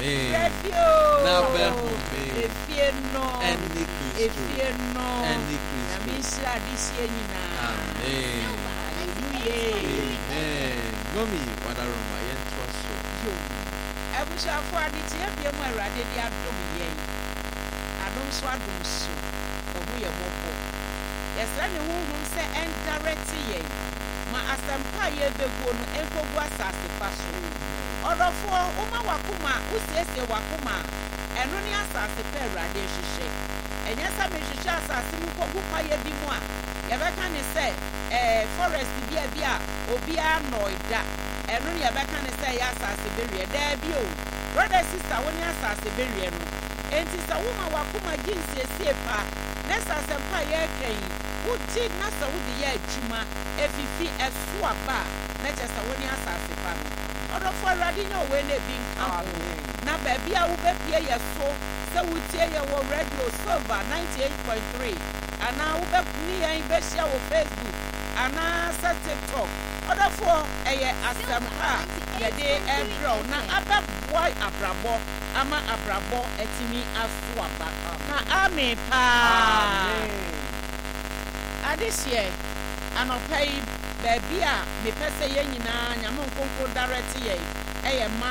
Amen. Refio. Nabehu me. Efieno. Eni Kristo. Efieno. Eni Kristo. Namisha disyenina. Amen. Hallelujah. Amen. Gomi wadaroma yentwa so. Yo. Ebushafo aditi ebiemu Awurade di adom yen. Adom so. Obu ye mopo. Yesra ne honhom se endirect yen. Ma asampa ye beguo no enkogu asase fa so. Odofo uma wakuma usese wakuma eno ne asase pa Awurade hwehwe. Enya sa me hwehwe asase mu kogu pa ye bi mu a yebeka ne se forest bia obi anoida eno ne yebeka ne se ya asase bewie da bi o. Brother sister woni asase bewie no enti sa uma wakuma ginsie pa nesa asampa ye kan uti na sa wudi ye adwuma efifi esu aba na chesa woni asase pa no odofo Awurade nya owe na bi nka na ba bia wo bepie ye so se wutie ye wo radio Silver 98.3 ana wo bepni ye be share wo Facebook ana sa TikTok odofo eye asampa ye de ebro na aba boy abrabo ama abrabo etimi asu aba na amen pa adishie anopai baby a me pese ye nyina nyame nkonko direct ye eye